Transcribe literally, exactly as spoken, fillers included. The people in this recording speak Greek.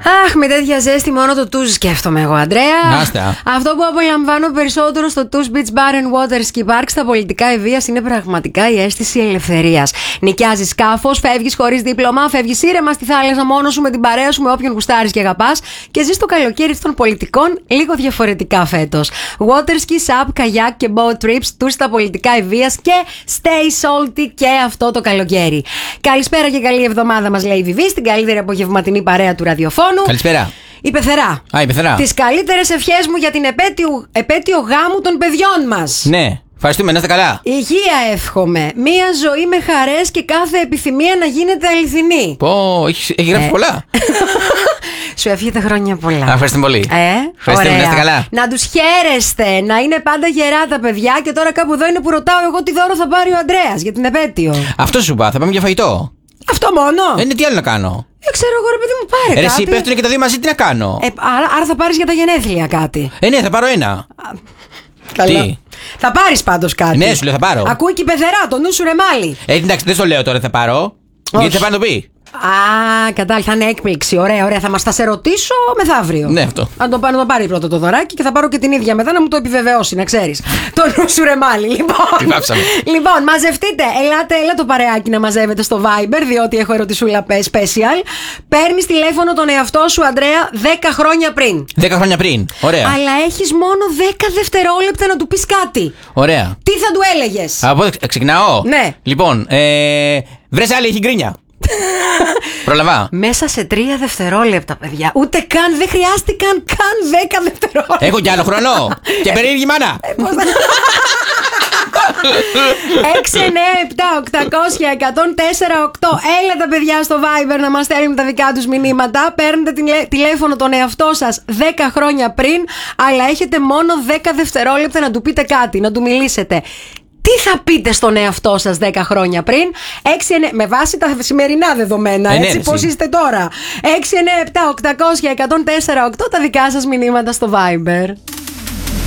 Αχ, με τέτοια ζέστη μόνο το τουζ σκέφτομαι εγώ, Αντρέα. Άστα. Αυτό που απολαμβάνω περισσότερο στο Τουζ Beach Bar and Water Ski Park στα πολιτικά ευείας είναι πραγματικά η αίσθηση ελευθερίας. Νοικιάζεις σκάφος, φεύγεις χωρίς δίπλωμα, φεύγεις ήρεμα στη θάλασσα μόνος σου με την παρέα σου, με όποιον γουστάρεις και αγαπάς και ζεις το καλοκαίρι των πολιτικών λίγο διαφορετικά φέτος. Water ski, sub, καγιάκ και boat trips, tours στα πολιτικά ευείας και stay salty και αυτό το καλοκαίρι. Καλησπέρα και καλή εβδομάδα μας λέει η Βιβί, στην καλύτερη απογευματινή παρέα του ραδιοφώνου. Καλησπέρα. Η Πεθερά. Α, η Πεθερά. Τις καλύτερες ευχές μου για την επέτειο, επέτειο γάμου των παιδιών μας. Ναι, ευχαριστούμε, να είστε καλά. Υγεία εύχομαι. Μία ζωή με χαρές και κάθε επιθυμία να γίνεται αληθινή. Πω, έχει, έχει γράψει Ε. πολλά. Σου ευχηθείτε χρόνια πολλά. Α, ευχαριστούμε πολύ. Ε, Ευχαριστούμε, ωραία. να είστε καλά. Να τους χαίρεστε, να είναι πάντα γερά τα παιδιά. Και τώρα κάπου εδώ είναι που ρωτάω εγώ τι δώρο θα πάρει ο Ανδρέας για την επέτειο. Αυτό σου είπα, θα πάμε για φαγητό. Αυτό μόνο. Ε, ναι, τι άλλο να κάνω. Ε, ξέρω εγώ, ρε παιδί μου, πάρε Ε, κάτι. εσύ πέφτουνε και τα δύο μαζί, τι να κάνω. Ε, άρα, άρα θα πάρεις για τα γενέθλια κάτι. Ε, ναι, θα πάρω ένα. Καλά. Τι? Θα πάρεις πάντως κάτι. Ναι, σου λέω, θα πάρω. Ακούει και η Πεθερά, το νου σου ρε μάλι. Ε, εντάξει, δεν στο λέω τώρα, θα πάρω. Όχι. Γιατί θα πάει να το πει. Α, κατάλαβα, θα είναι έκπληξη. Ωραία, ωραία. Θα μας τα σε ρωτήσω μεθαύριο. Ναι, αυτό. Αν το, να το πάρει πρώτα το δωράκι και θα πάρω και την ίδια μετά να μου το επιβεβαιώσει, να ξέρεις. Το νου σου ρε μάλι. Λοιπόν, Τι βάψαμε. λοιπόν, μαζευτείτε. Ελάτε, έλα το παρεάκι να μαζεύετε στο Viber, διότι έχω ερωτησούλα special. Παίρνεις τηλέφωνο τον εαυτό σου, Αντρέα, δέκα χρόνια πριν. Δέκα χρόνια πριν. Ωραία. Αλλά έχεις μόνο δέκα δευτερόλεπτα να του πεις κάτι. Ωραία. Τι θα του έλεγες? Από εδώ ξεκινάω. Ναι. Λοιπόν, ε, βρες άλλη, έχει γκρίνια. Προλαβά. Μέσα σε τρία δευτερόλεπτα, παιδιά. Ούτε καν, δεν χρειάστηκαν καν δέκα δευτερόλεπτα. Έχω κι άλλο χρόνο. Και περίεργη μάνα. έξι εννιά επτά οκτακόσια εκατόν τέσσερα οκτώ. Έλα τα παιδιά στο Viber να μας στέλνουν τα δικά τους μηνύματα. Παίρνετε τηλε- τηλέφωνο τον εαυτό σας δέκα χρόνια πριν, αλλά έχετε μόνο δέκα δευτερόλεπτα να του πείτε κάτι, να του μιλήσετε. Τι θα πείτε στον εαυτό σας δέκα χρόνια πριν? έξι, εννιά, με βάση τα σημερινά δεδομένα, Ε, ναι, έτσι ρε, πώς εσύ. είστε τώρα. έξι εννιά επτά οκτακόσια εκατόν τέσσερα οκτώ τα δικά σας μηνύματα στο Viber.